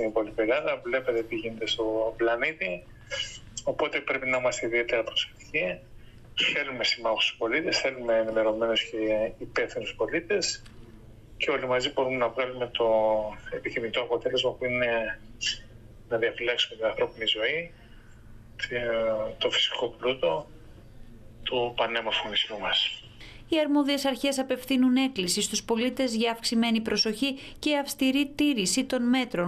υπόλοιπη Ελλάδα. Βλέπετε τι γίνεται στο πλανήτη. Οπότε πρέπει να είμαστε ιδιαίτερα προσεκτικοί. Θέλουμε συμμάχους πολίτες, θέλουμε ενημερωμένους και υπεύθυνους πολίτες και όλοι μαζί μπορούμε να βγάλουμε το επιθυμητό αποτέλεσμα που είναι να διαφυλάξουμε την ανθρώπινη ζωή, το φυσικό πλούτο του πανέμορφου νησιού μας. Οι αρμόδιες αρχές απευθύνουν έκκληση στους πολίτες για αυξημένη προσοχή και αυστηρή τήρηση των μέτρων